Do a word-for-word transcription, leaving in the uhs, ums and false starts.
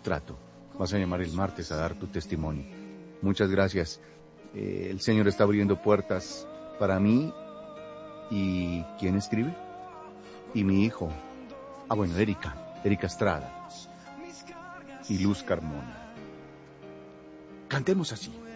trato. Vas a llamar el martes a dar tu testimonio. Muchas gracias. Eh, el Señor está abriendo puertas para mí. ¿Y quién escribe? Y mi hijo. Ah, bueno, Erika. Erika Estrada. Y Luz Carmona. Cantemos así.